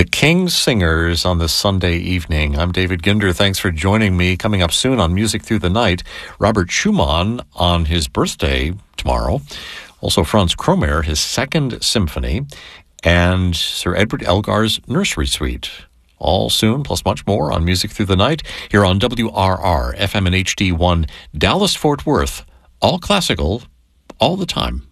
The King's Singers on this Sunday evening. I'm David Ginder. Thanks for joining me. Coming up soon on Music Through the Night, Robert Schumann on his birthday tomorrow. Also Franz Kromer, his second symphony, and Sir Edward Elgar's Nursery Suite. All soon, plus much more on Music Through the Night here on WRR, FM and HD1, Dallas-Fort Worth. All classical, all the time.